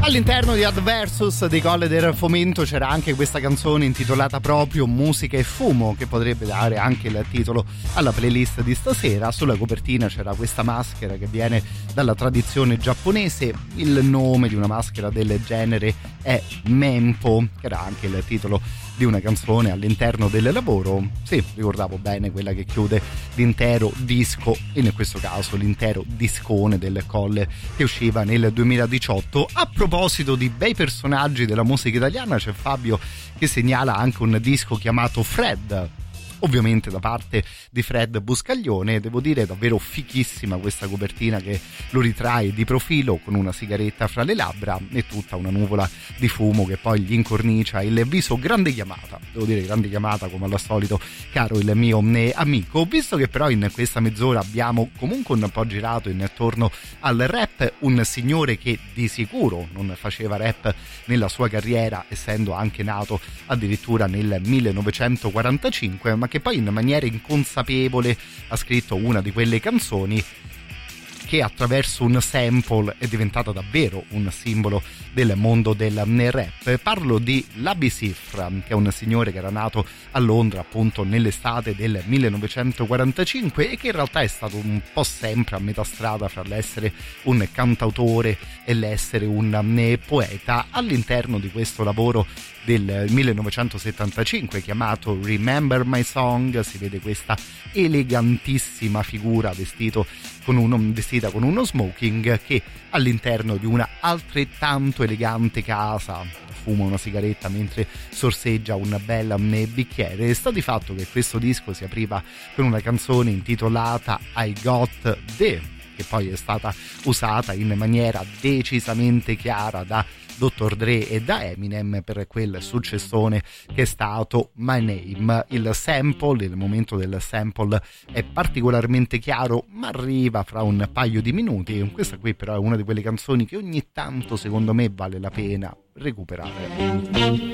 All'interno di Adversus di Colle del Fomento c'era anche questa canzone intitolata proprio Musica e Fumo, che potrebbe dare anche il titolo alla playlist di stasera. Sulla copertina c'era questa maschera che viene dalla tradizione giapponese. Il nome di una maschera del genere è Mempo, che era anche il titolo di una canzone all'interno del lavoro. Sì, ricordavo bene, quella che chiude l'intero disco, e in questo caso l'intero discone del Colle, che usciva nel 2018. A proposito di bei personaggi della musica italiana, c'è Fabio che segnala anche un disco chiamato Fred, ovviamente da parte di Fred Buscaglione. Devo dire davvero fichissima questa copertina, che lo ritrae di profilo con una sigaretta fra le labbra e tutta una nuvola di fumo che poi gli incornicia il viso. Grande chiamata, devo dire, grande chiamata come al solito, caro il mio amico. Visto che però in questa mezz'ora abbiamo comunque un po' girato intorno al rap, un signore che di sicuro non faceva rap nella sua carriera, essendo anche nato addirittura nel 1945, ma che poi in maniera inconsapevole ha scritto una di quelle canzoni che attraverso un sample è diventata davvero un simbolo del mondo del rap. Parlo di Labi Siffre, che è un signore che era nato a Londra appunto nell'estate del 1945 e che in realtà è stato un po' sempre a metà strada fra l'essere un cantautore e l'essere un poeta. All'interno di questo lavoro del 1975 chiamato Remember My Song si vede questa elegantissima figura vestita con uno smoking, che all'interno di una altrettanto elegante casa fuma una sigaretta mentre sorseggia un bel bicchiere. Sta di fatto che questo disco si apriva con una canzone intitolata I Got The, che poi è stata usata in maniera decisamente chiara da Dr. Dre e da Eminem per quel successone che è stato My Name. Il momento del sample è particolarmente chiaro, ma arriva fra un paio di minuti. Questa qui però è una di quelle canzoni che ogni tanto secondo me vale la pena recuperare.